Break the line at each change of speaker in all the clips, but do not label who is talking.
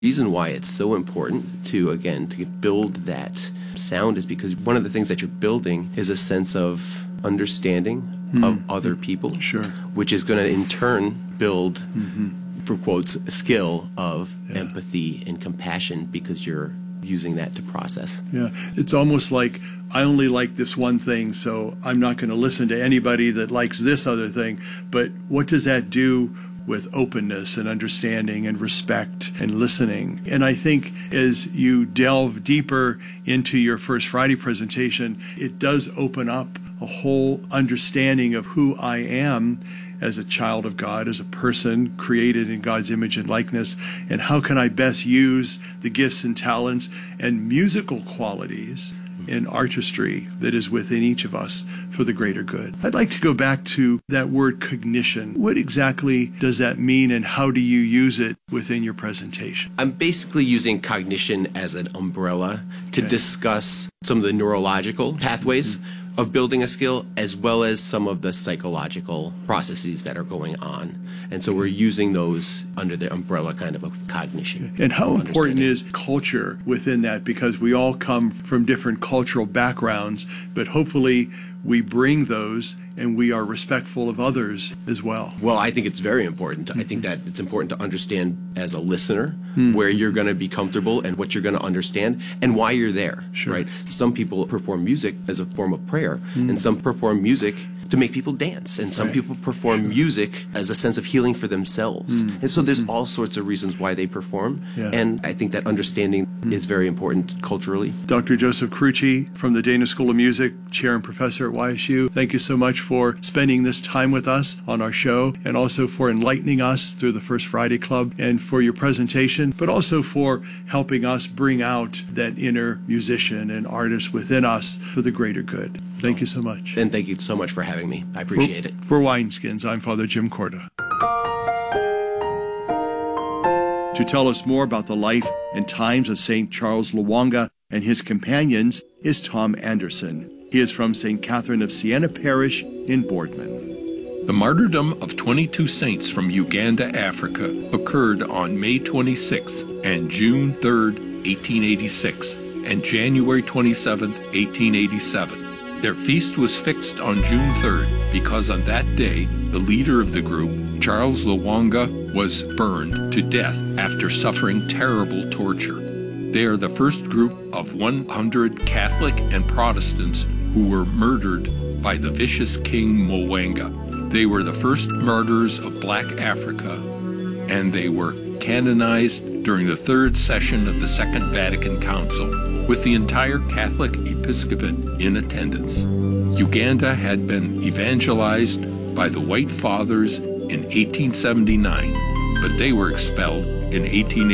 reason why it's so important to build that sound is because one of the things that you're building is a sense of understanding of other people,
sure,
which is going to in turn build, for quotes, a skill of empathy and compassion because you're using that to process.
Yeah, it's almost like I only like this one thing, so I'm not going to listen to anybody that likes this other thing. But what does that do with openness and understanding and respect and listening? And I think as you delve deeper into your First Friday presentation, it does open up a whole understanding of who I am as a child of God, as a person created in God's image and likeness, and how can I best use the gifts and talents and musical qualities in artistry that is within each of us for the greater good. I'd like to go back to that word cognition. What exactly does that mean, and how do you use it within your presentation?
I'm basically using cognition as an umbrella to discuss some of the neurological pathways of building a skill, as well as some of the psychological processes that are going on. And so we're using those under the umbrella kind of cognition.
And how important is culture within that? Because we all come from different cultural backgrounds, but hopefully we bring those and we are respectful of others as well.
Well, I think it's very important. I think that it's important to understand as a listener where you're going to be comfortable and what you're going to understand and why you're there, right? Some people perform music as a form of prayer, and some perform music to make people dance, and some people perform music as a sense of healing for themselves. And so there's all sorts of reasons why they perform, and I think that understanding is very important culturally.
Dr. Joseph Crucci from the Dana School of Music, Chair and Professor at YSU, thank you so much for spending this time with us on our show, and also for enlightening us through the First Friday Club, and for your presentation, but also for helping us bring out that inner musician and artist within us for the greater good. Thank you so much.
And thank you so much for having me. I appreciate it.
For Wineskins, I'm Father Jim Corda. To tell us more about the life and times of St. Charles Lwanga and his companions is Tom Anderson. He is from St. Catherine of Siena Parish in Boardman.
The martyrdom of 22 saints from Uganda, Africa, occurred on May 26th and June 3rd, 1886, and January 27th, 1887. Their feast was fixed on June 3rd because on that day, the leader of the group, Charles Lwanga, was burned to death after suffering terrible torture. They are the first group of 100 Catholic and Protestants who were murdered by the vicious King Mwanga. They were the first martyrs of Black Africa, and they were canonized during the third session of the Second Vatican Council, with the entire Catholic episcopate in attendance. Uganda had been evangelized by the White Fathers in 1879, but they were expelled in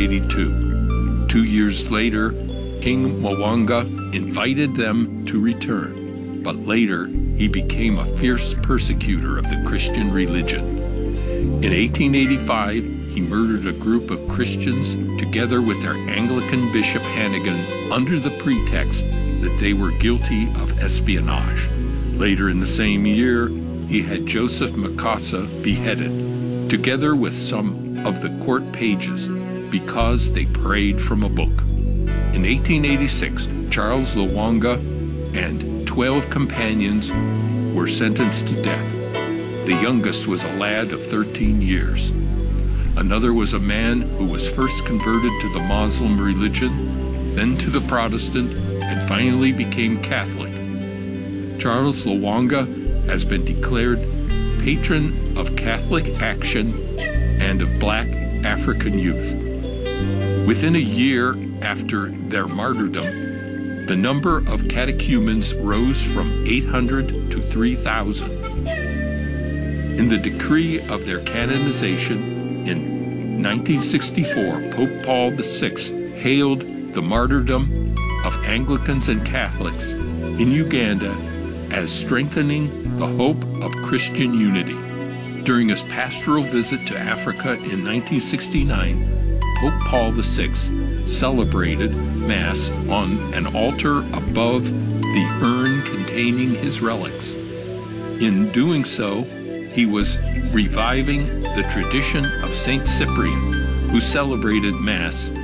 1882. 2 years later, King Mwanga invited them to return, but later he became a fierce persecutor of the Christian religion. In 1885, he murdered a group of Christians together with their Anglican Bishop Hannigan under the pretext that they were guilty of espionage. Later in the same year, he had Joseph Mukasa beheaded, together with some of the court pages, because they prayed from a book. In 1886, Charles Lwanga and 12 companions were sentenced to death. The youngest was a lad of 13 years. Another was a man who was first converted to the Muslim religion, then to the Protestant, and finally became Catholic. Charles Lwanga has been declared patron of Catholic action and of Black African youth. Within a year after their martyrdom, the number of catechumens rose from 800 to 3,000. In the decree of their canonization, in 1964, Pope Paul VI hailed the martyrdom of Anglicans and Catholics in Uganda as strengthening the hope of Christian unity. During his pastoral visit to Africa in 1969, Pope Paul VI celebrated Mass on an altar above the urn containing his relics. In doing so, he was reviving the tradition of Saint Cyprian, who celebrated Mass